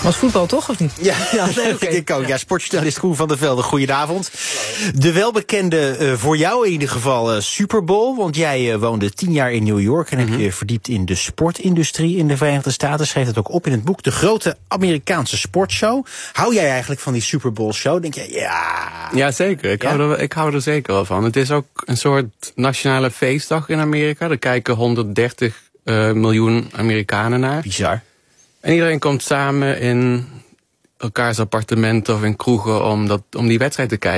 Was voetbal toch, of niet? Ja, nee, okay. Ik ook. Ja, sportjournalist Koen van der Velde, goedenavond. De welbekende, voor jou in ieder geval, Super Bowl. Want jij woonde 10 jaar in New York en heb je verdiept in de sportindustrie in de Verenigde Staten. Schreef het ook op in het boek De Grote Amerikaanse Sportshow. Hou jij eigenlijk van die Super Bowl show? Denk je, ja... Ja, zeker. Ik hou er zeker wel van. Het is ook een soort nationale feestdag in Amerika. Er kijken 130 miljoen Amerikanen naar. Bizar. En iedereen komt samen in elkaars appartementen of in kroegen om die wedstrijd te kijken.